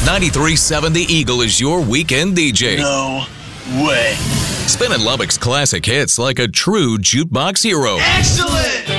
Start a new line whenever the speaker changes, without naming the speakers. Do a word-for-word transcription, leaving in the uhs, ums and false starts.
ninety-three point seven The Eagle is your weekend D J.
No way.
Spinning Lubbock's classic hits like a true jukebox hero.
Excellent!